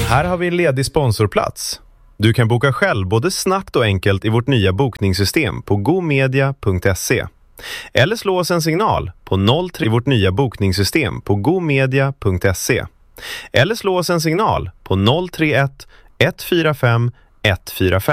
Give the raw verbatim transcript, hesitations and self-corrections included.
Här har vi en ledig sponsorplats. Du kan boka själv både snabbt och enkelt i vårt nya bokningssystem på gomedia punkt se. Eller slå oss en signal på noll tre i vårt nya bokningssystem på gomedia punkt se. Eller slå oss en signal på noll tre ett ett fyra fem ett fyra fem.